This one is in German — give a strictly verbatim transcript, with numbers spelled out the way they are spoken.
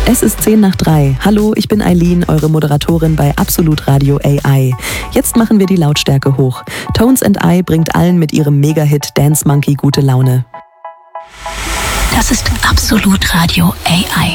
Es ist zehn nach drei. Hallo, ich bin Eileen, eure Moderatorin bei Absolut Radio A I. Jetzt machen wir die Lautstärke hoch. Tones and I bringt allen mit ihrem Mega-Hit Dance Monkey gute Laune. Das ist Absolut Radio A I.